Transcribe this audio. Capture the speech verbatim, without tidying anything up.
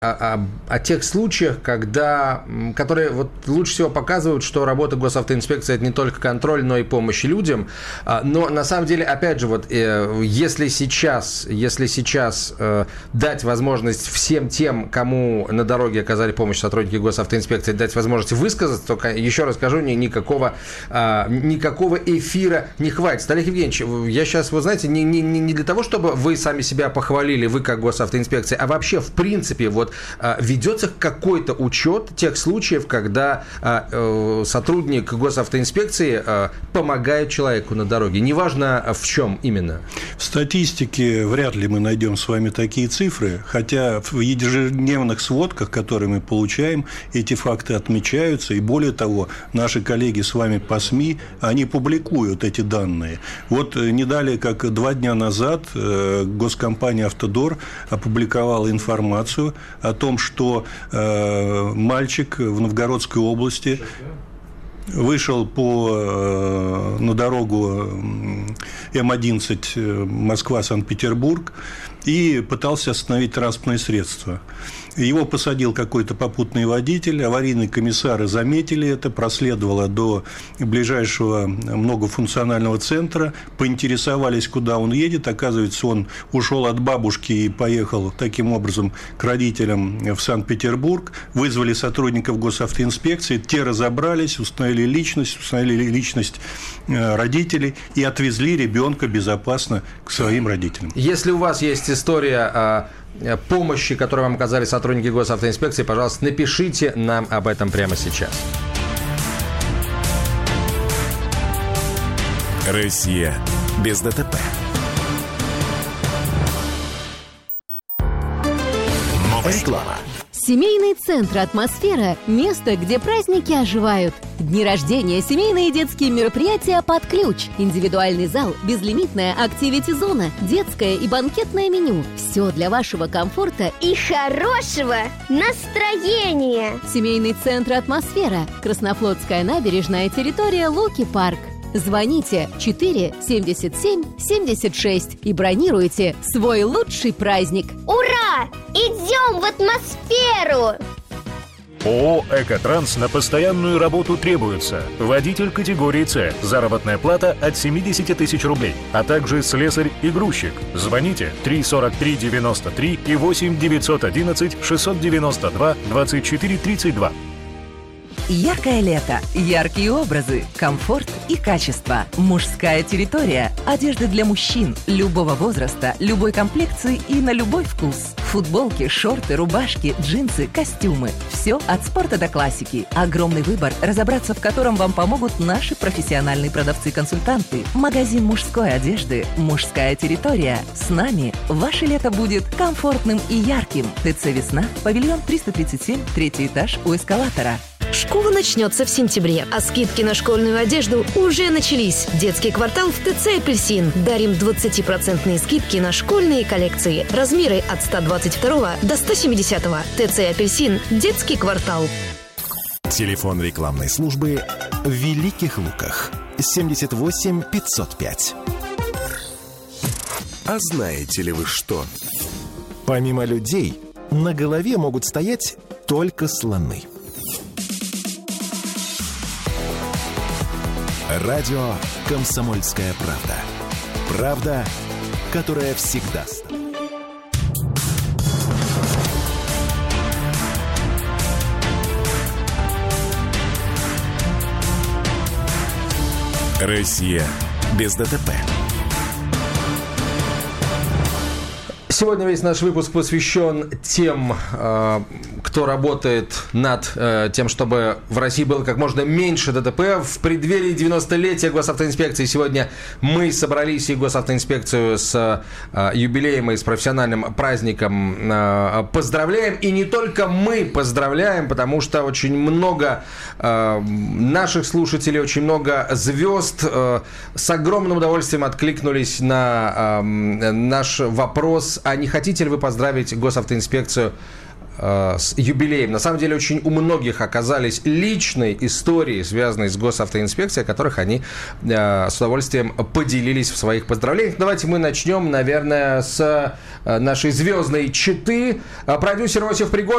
О, о, о тех случаях, когда, которые вот лучше всего показывают, что работа госавтоинспекции – это не только контроль, но и помощь людям. Но на самом деле, опять же, вот если сейчас, если сейчас дать возможность всем тем, кому на дороге оказали помощь сотрудники госавтоинспекции, дать возможность высказаться, то, еще раз скажу, никакого, никакого эфира не хватит. Олег Евгеньевич, я сейчас, вы знаете, не, не, не для того, чтобы вы сами себя похвалили, вы как госавтоинспекция, а вообще, в принципе, вот ведется какой-то учет тех случаев, когда э, сотрудник госавтоинспекции э, помогает человеку на дороге, неважно в чем именно? В статистике вряд ли мы найдем с вами такие цифры, хотя в ежедневных сводках, которые мы получаем, эти факты отмечаются, и более того, наши коллеги с вами по СМИ, они публикуют эти данные. Вот не далее, как два дня назад госкомпания «Автодор» опубликовала информацию о том, что э, мальчик в Новгородской области вышел по, э, на дорогу Эм одиннадцать Москва-Санкт-Петербург и пытался остановить транспортное средство. Его посадил какой-то попутный водитель, аварийные комиссары заметили это, проследовало до ближайшего многофункционального центра, поинтересовались, куда он едет. Оказывается, он ушел от бабушки и поехал таким образом к родителям в Санкт-Петербург. Вызвали сотрудников госавтоинспекции, те разобрались, установили личность, установили личность родителей и отвезли ребенка безопасно к своим родителям. Если у вас есть история помощи, которую вам оказали сотрудники госавтоинспекции, пожалуйста, напишите нам об этом прямо сейчас. Россия без ДТП. Реклама. Семейный центр «Атмосфера» – место, где праздники оживают. Дни рождения, семейные и детские мероприятия под ключ. Индивидуальный зал, безлимитная активити-зона, детское и банкетное меню. Все для вашего комфорта и хорошего настроения. Семейный центр «Атмосфера». Краснофлотская набережная, территория Луки-парк. Звоните четыре семьдесят семь семьдесят шесть и бронируйте свой лучший праздник. Ура! Идем в атмосферу! ООО «Экотранс» на постоянную работу требуется. Водитель категории С. Заработная плата от семьдесят тысяч рублей, а также слесарь и грузчик. Звоните три сорок три девяносто три и восемь девятьсот одиннадцать шестьсот девяносто два двадцать четыре тридцать два. Яркое лето, яркие образы, комфорт и качество. Мужская территория. Одежда для мужчин любого возраста, любой комплекции и на любой вкус. Футболки, шорты, рубашки, джинсы, костюмы. Все от спорта до классики. Огромный выбор, разобраться в котором вам помогут наши профессиональные продавцы-консультанты. Магазин мужской одежды «Мужская территория». С нами ваше лето будет комфортным и ярким. ТЦ «Весна», павильон триста тридцать семь, третий этаж у эскалатора. Школа начнется в сентябре, а скидки на школьную одежду уже начались. Детский квартал в ТЦ «Апельсин». Дарим двадцатипроцентные скидки на школьные коллекции. Размеры от сто двадцать два до сто семьдесят. ТЦ «Апельсин». Детский квартал. Телефон рекламной службы в Великих Луках. семьдесят восемь пятьсот пять. А знаете ли вы что? Помимо людей, на голове могут стоять только слоны. Радио «Комсомольская правда». Правда, которая всегда с тобой. Россия без ДТП. Сегодня весь наш выпуск посвящен тем, кто работает над тем, чтобы в России было как можно меньше ДТП. В преддверии девяностолетия госавтоинспекции сегодня мы собрались и госавтоинспекцию с юбилеем и с профессиональным праздником поздравляем. И не только мы поздравляем, потому что очень много наших слушателей, очень много звезд с огромным удовольствием откликнулись на наш вопрос: а не хотите ли вы поздравить госавтоинспекцию э, с юбилеем. На самом деле, очень у многих оказались личные истории, связанные с госавтоинспекцией, о которых они э, с удовольствием поделились в своих поздравлениях. Давайте мы начнем, наверное, с э, нашей звездной четы. Продюсер Иосиф Пригожин